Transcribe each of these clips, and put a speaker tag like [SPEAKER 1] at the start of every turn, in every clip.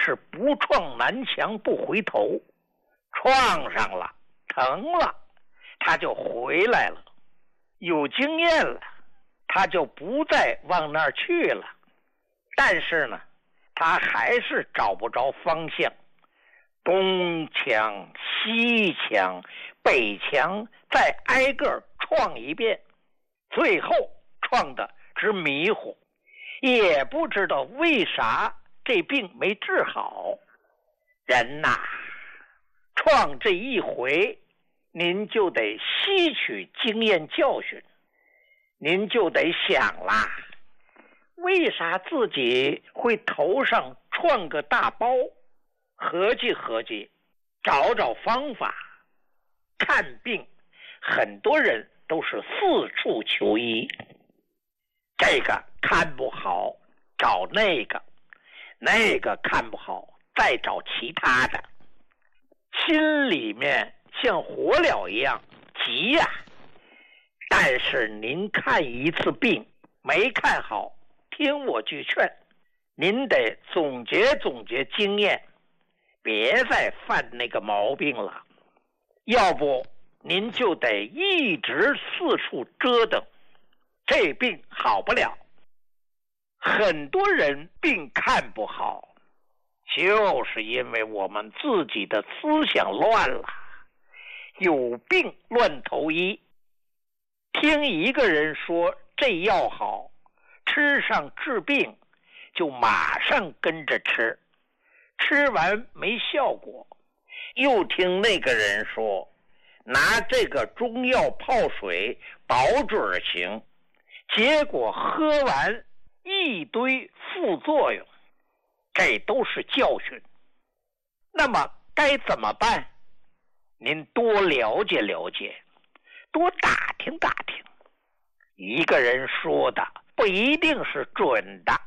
[SPEAKER 1] 是不撞南墙不回头，撞上了，疼了，他就回来了，有经验了，他就不再往那儿去了。但是呢，他还是找不着方向，东墙西墙北墙再挨个撞一遍，最后撞得直迷糊，也不知道为啥这病没治好。人呐，撞这一回，您就得吸取经验教训，您就得想啦，为啥自己会头上撞个大包？合计合计，找找方法。看病，很多人都是四处求医，这个看不好找那个，那个看不好再找其他的，心里面像火燎一样急呀。但是您看一次病没看好，听我句劝，您得总结总结经验，别再犯那个毛病了，要不您就得一直四处折腾，这病好不了。很多人病看不好，就是因为我们自己的思想乱了，有病乱投医。听一个人说这药好，吃上治病，就马上跟着吃，吃完没效果，又听那个人说拿这个中药泡水保准行，结果喝完一堆副作用，这都是教训。那么该怎么办？您多了解了解，多打听打听。一个人说的不一定是准的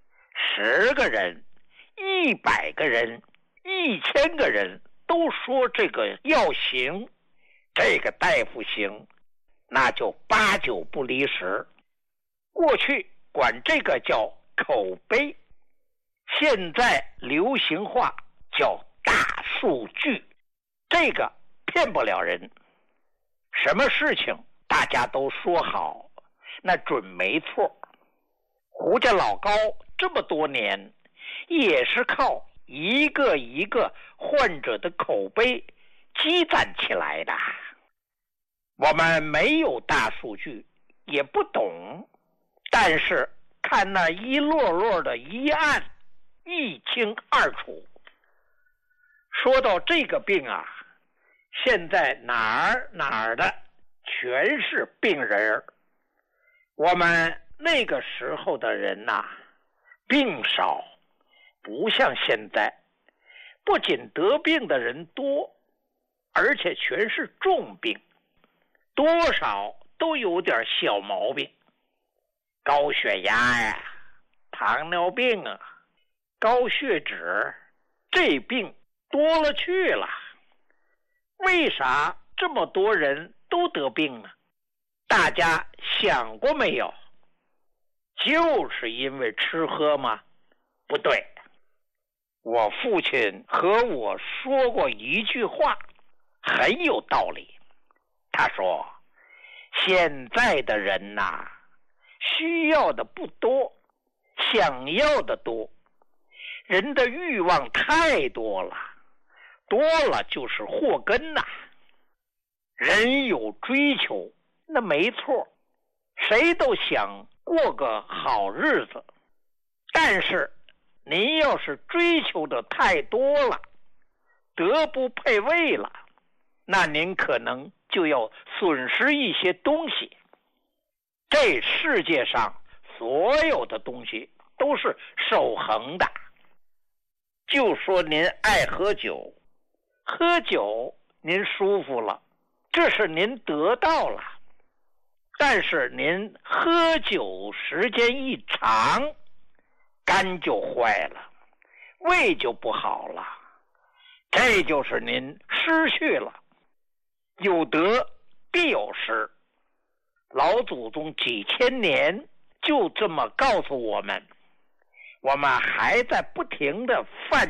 [SPEAKER 1] ，10个人、100个人、1000个人都说这个药行，这个大夫行，那就8九不离10。过去管这个叫口碑，现在流行话叫大数据，这个骗不了人。什么事情大家都说好，那准没错。胡家老高这么多年也是靠一个一个患者的口碑积攒起来的。我们没有大数据，也不懂，但是看那一摞摞的医案，一清二楚。说到这个病啊，现在哪儿的全是病人。我们那个时候的人呐，病少，不像现在，不仅得病的人多，而且全是重病，多少都有点小毛病，高血压呀，糖尿病啊，高血脂，这病多了去了。为啥这么多人都得病呢？大家想过没有？就是因为吃喝吗？不对。我父亲和我说过一句话，很有道理。他说，现在的人呐，需要的不多，想要的多，人的欲望太多了，多了就是祸根呐。人有追求，那没错，谁都想过个好日子，但是您要是追求的太多了，德不配位了，那您可能就要损失一些东西。这世界上所有的东西都是守恒的。就说您爱喝酒，喝酒您舒服了，这是您得到了。但是您喝酒时间一长，肝就坏了，胃就不好了，这就是您失去了。有得必有失，老祖宗几千年就这么告诉我们，我们还在不停地犯